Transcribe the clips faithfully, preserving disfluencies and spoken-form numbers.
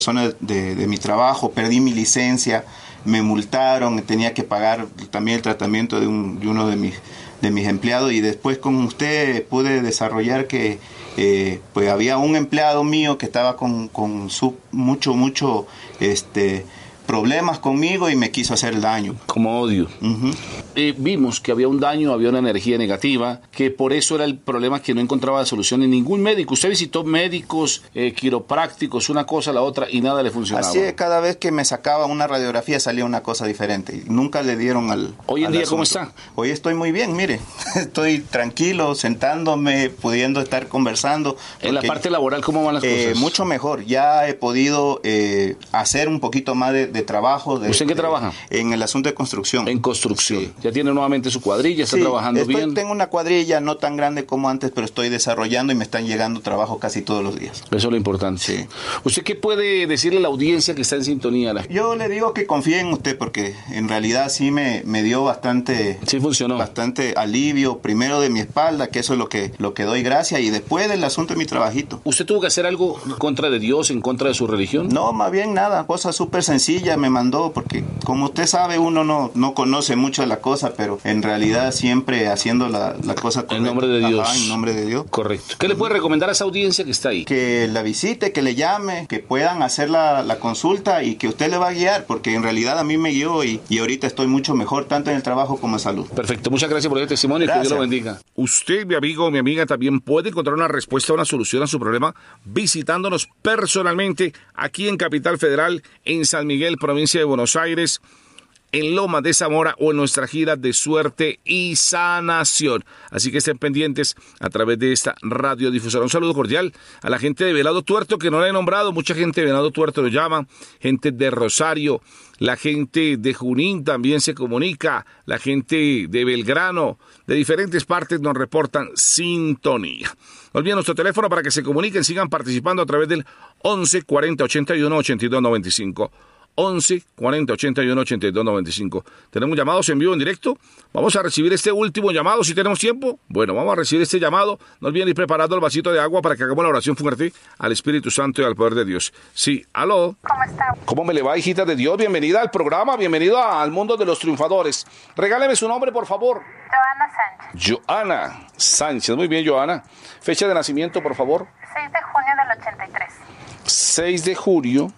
zona de, de mi trabajo, perdí mi licencia, me multaron, tenía que pagar también el tratamiento de, un, de uno de mis, de mis empleados, y después con usted pude desarrollar que eh, pues había un empleado mío que estaba con, con su, mucho, mucho este, problemas conmigo y me quiso hacer daño. Como odio. Uh-huh. Eh, vimos que había un daño, había una energía negativa, que por eso era el problema, que no encontraba solución en ningún médico. Usted visitó médicos, eh, quiroprácticos, una cosa, la otra, y nada le funcionaba. Así es, cada vez que me sacaba una radiografía salía una cosa diferente. Y nunca le dieron al Hoy en al día, asunto. ¿cómo está? Hoy estoy muy bien, mire. Estoy tranquilo, sentándome, pudiendo estar conversando. En la parte laboral, ¿cómo van las eh, cosas? Mucho mejor. Ya he podido eh, hacer un poquito más de, de trabajo. De, ¿Usted en qué de, trabaja? En el asunto de construcción. En construcción. Sí. Ya tiene nuevamente su cuadrilla, está sí, trabajando estoy, bien. Tengo una cuadrilla no tan grande como antes, pero estoy desarrollando y me están llegando trabajo casi todos los días. Eso es lo importante. Sí. ¿Usted qué puede decirle a la audiencia que está en sintonía? Yo le digo que confíe en usted, porque en realidad sí me, me dio bastante, sí funcionó. bastante alivio, primero de mi espalda, que eso es lo que, lo que doy gracias, y después del asunto de mi trabajito. ¿Usted tuvo que hacer algo en contra de Dios, en contra de su religión? No, más bien nada, cosa súper sencilla me mandó, porque como usted sabe, uno no, no conoce mucho de la cosa, pero en realidad siempre haciendo la, la cosa correcta. En nombre de Dios. Ajá, en nombre de Dios. Correcto. ¿Qué le puede recomendar a esa audiencia que está ahí? Que la visite, que le llame, que puedan hacer la, la consulta, y que usted le va a guiar, porque en realidad a mí me guió y, y ahorita estoy mucho mejor, tanto en el trabajo como en salud. Perfecto, muchas gracias por el testimonio. Gracias. Que Dios lo bendiga. Usted, mi amigo o mi amiga, también puede encontrar una respuesta, una solución a su problema visitándonos personalmente aquí en Capital Federal, en San Miguel, provincia de Buenos Aires, en Lomas de Zamora, o en nuestra gira de suerte y sanación. Así que estén pendientes a través de esta radiodifusora. Un saludo cordial a la gente de Venado Tuerto, que no la he nombrado. Mucha gente de Venado Tuerto lo llama, gente de Rosario, la gente de Junín también se comunica, la gente de Belgrano, de diferentes partes nos reportan sintonía. No olviden nuestro teléfono para que se comuniquen, sigan participando a través del once cuarenta ochenta y uno ochenta y dos noventa y cinco. once cuarenta ochenta y uno ochenta y dos noventa y cinco. Tenemos llamados en vivo, en directo. Vamos a recibir este último llamado, si tenemos tiempo. Bueno, vamos a recibir este llamado. No olviden ir preparando el vasito de agua para que hagamos la oración fuerte al Espíritu Santo y al poder de Dios. Sí, aló. ¿Cómo está? ¿Cómo me le va, hijita de Dios? Bienvenida al programa, bienvenida al mundo de los triunfadores. Regáleme su nombre, por favor. Joana Sánchez. Joana Sánchez. Muy bien, Joana. Fecha de nacimiento, por favor. seis de junio del ochenta y tres. seis de julio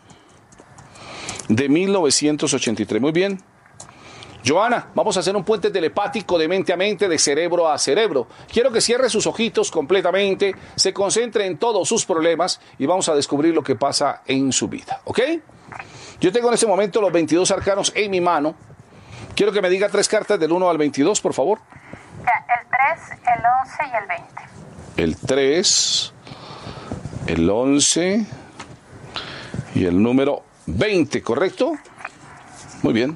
de mil novecientos ochenta y tres. Muy bien. Joana, vamos a hacer un puente telepático de mente a mente, de cerebro a cerebro. Quiero que cierre sus ojitos completamente, se concentre en todos sus problemas y vamos a descubrir lo que pasa en su vida, ¿ok? Yo tengo en este momento los veintidós arcanos en mi mano. Quiero que me diga tres cartas del uno al veintidós, por favor. Ya, el tres, el once y el veinte. El tres, el once y el número veinte, ¿correcto? Muy bien.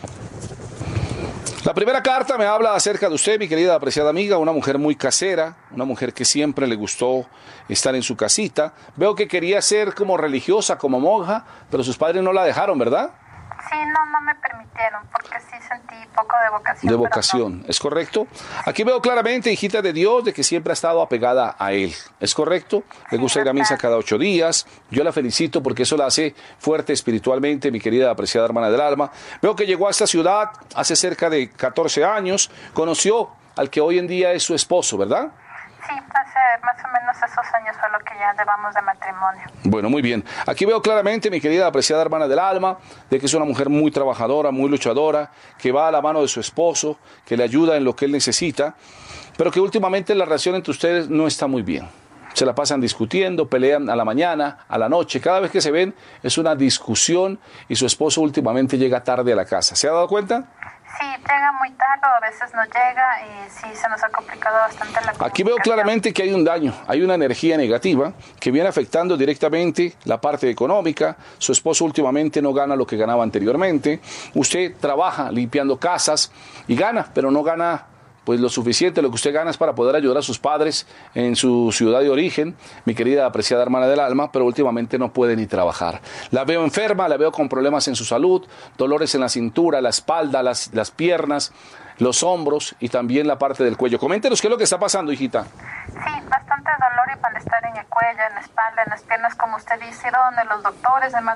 La primera carta me habla acerca de usted, mi querida apreciada amiga, una mujer muy casera, una mujer que siempre le gustó estar en su casita. Veo que quería ser como religiosa, como monja, pero sus padres no la dejaron, ¿verdad? Sí, no, no me permitieron, porque sí sentí poco de vocación. De vocación, no. ¿Es correcto? Aquí veo claramente, hijita de Dios, de que siempre ha estado apegada a Él. ¿Es correcto? Le gusta ir a misa cada ocho días. Yo la felicito porque eso la hace fuerte espiritualmente, mi querida apreciada hermana del alma. Veo que llegó a esta ciudad hace cerca de catorce años. Conoció al que hoy en día es su esposo, ¿verdad? Sí, hace más o menos esos años fue lo que ya llevamos de matrimonio. Bueno, muy bien. Aquí veo claramente, mi querida apreciada hermana del alma, de que es una mujer muy trabajadora, muy luchadora, que va a la mano de su esposo, que le ayuda en lo que él necesita, pero que últimamente la relación entre ustedes no está muy bien. Se la pasan discutiendo, pelean a la mañana, a la noche. Cada vez que se ven es una discusión y su esposo últimamente llega tarde a la casa. ¿Se ha dado cuenta? Sí, llega muy tarde, a veces no llega y sí se nos ha complicado bastante la comunicación. Aquí veo claramente que hay un daño, hay una energía negativa que viene afectando directamente la parte económica. Su esposo últimamente no gana lo que ganaba anteriormente. Usted trabaja limpiando casas y gana, pero no gana pues lo suficiente. Lo que usted gana es para poder ayudar a sus padres en su ciudad de origen, mi querida apreciada hermana del alma, pero últimamente no puede ni trabajar. La veo enferma, la veo con problemas en su salud, dolores en la cintura, la espalda, las, las piernas, los hombros y también la parte del cuello. Coméntenos qué es lo que está pasando, hijita. Sí, bastante dolor dolor y malestar en el cuello, en la espalda, en las piernas, como usted dice, donde los doctores, me